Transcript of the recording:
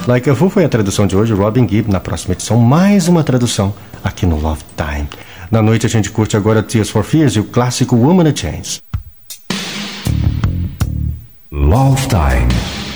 Like a Fool foi a tradução de hoje, Robin Gibb. Na próxima edição, mais uma tradução aqui no Love Time. Na noite a gente curte agora Tears for Fears e o clássico Woman in Chains. Love Time.